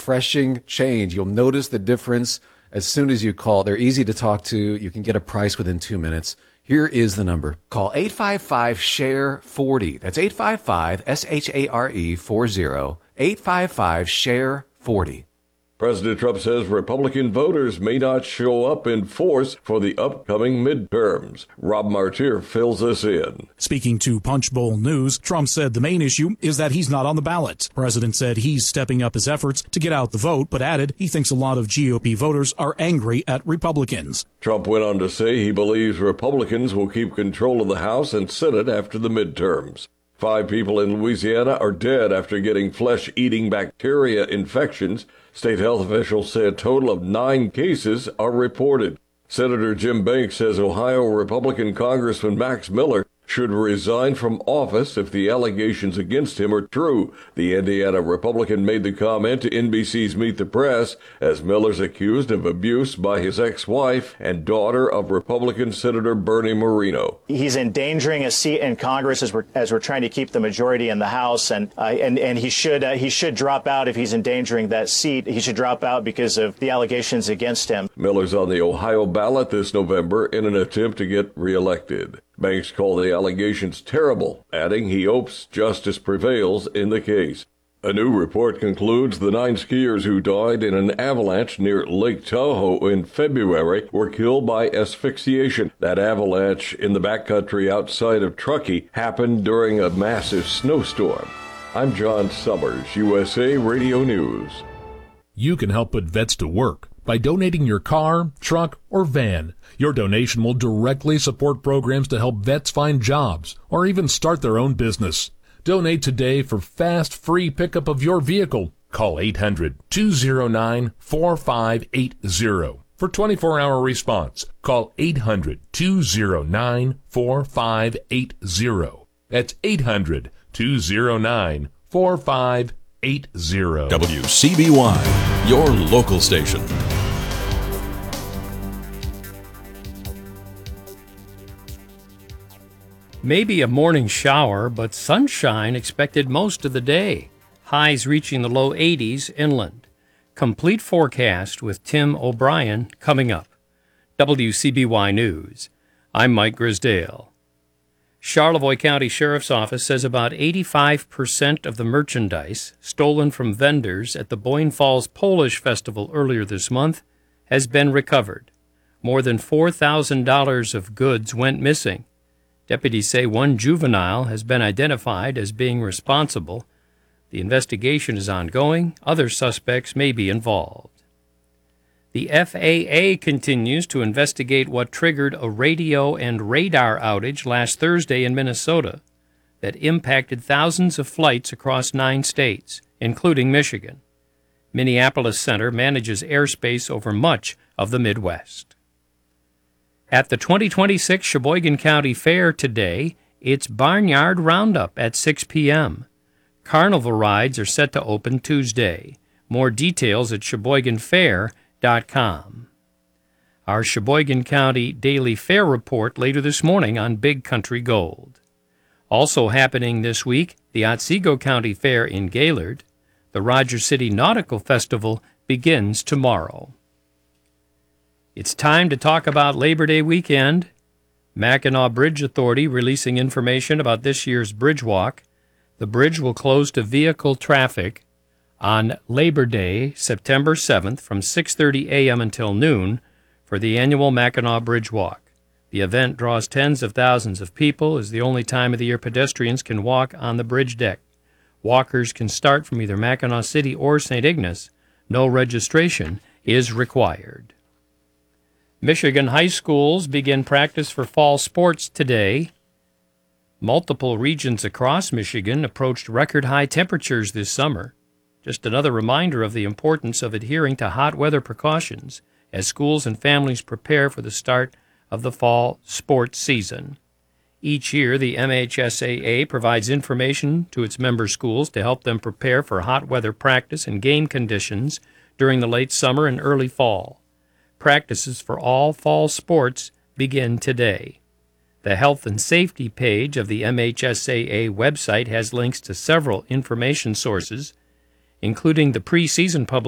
refreshing change. You'll notice the difference as soon as you call. They're easy to talk to. You can get a price within 2 minutes. Here is the number. Call 855-SHARE-40. That's 855-SHARE 40. 855-SHARE-40. President Trump says Republican voters may not show up in force for the upcoming midterms. Rob Martier fills us in. Speaking to Punchbowl News, Trump said the main issue is that he's not on the ballot. The president said he's stepping up his efforts to get out the vote, but added he thinks a lot of GOP voters are angry at Republicans. Trump went on to say he believes Republicans will keep control of the House and Senate after the midterms. 5 people in Louisiana are dead after getting flesh-eating bacteria infections. State health officials say a total of 9 cases are reported. Senator Jim Banks says Ohio Republican Congressman Max Miller should resign from office if the allegations against him are true. The Indiana Republican made the comment to NBC's Meet the Press as Miller's accused of abuse by his ex-wife and daughter of Republican Senator Bernie Moreno. He's endangering a seat in Congress as we're trying to keep the majority in the House, and he should drop out if he's endangering that seat. He should drop out because of the allegations against him. Miller's on the Ohio ballot this November in an attempt to get reelected. Banks called the allegations terrible, adding he hopes justice prevails in the case. A new report concludes the 9 skiers who died in an avalanche near Lake Tahoe in February were killed by asphyxiation. That avalanche in the backcountry outside of Truckee happened during a massive snowstorm. I'm John Summers, USA Radio News. You can help put vets to work by donating your car, truck, or van. Your donation will directly support programs to help vets find jobs or even start their own business. Donate today for fast, free pickup of your vehicle. Call 800-209-4580 for 24-hour response. Call 800-209-4580. That's 800-209-4580. WCBY, your local station. Maybe a morning shower, but sunshine expected most of the day. Highs reaching the low 80s inland. Complete forecast with Tim O'Brien coming up. WCBY News. I'm Mike Grisdale. Charlevoix County Sheriff's Office says about 85% of the merchandise stolen from vendors at the Boyne Falls Polish Festival earlier this month has been recovered. More than $4,000 of goods went missing. Deputies say one juvenile has been identified as being responsible. The investigation is ongoing. Other suspects may be involved. The FAA continues to investigate what triggered a radio and radar outage last Thursday in Minnesota that impacted thousands of flights across 9 states, including Michigan. Minneapolis Center manages airspace over much of the Midwest. At the 2026 Sheboygan County Fair today, it's Barnyard Roundup at 6 p.m. Carnival rides are set to open Tuesday. More details at SheboyganFair.com. Our Sheboygan County Daily Fair report later this morning on Big Country Gold. Also happening this week, the Otsego County Fair in Gaylord. The Rogers City Nautical Festival begins tomorrow. It's time to talk about Labor Day weekend. Mackinac Bridge Authority releasing information about this year's Bridge Walk. The bridge will close to vehicle traffic on Labor Day, September 7th, from 6:30 a.m. until noon for the annual Mackinac Bridge Walk. The event draws tens of thousands of people. It's the only time of the year pedestrians can walk on the bridge deck. Walkers can start from either Mackinac City or St. Ignace. No registration is required. Michigan high schools begin practice for fall sports today. Multiple regions across Michigan approached record-high temperatures this summer. Just another reminder of the importance of adhering to hot weather precautions as schools and families prepare for the start of the fall sports season. Each year, the MHSAA provides information to its member schools to help them prepare for hot weather practice and game conditions during the late summer and early fall. Practices for all fall sports begin today. The Health and Safety page of the MHSAA website has links to several information sources, including the preseason publication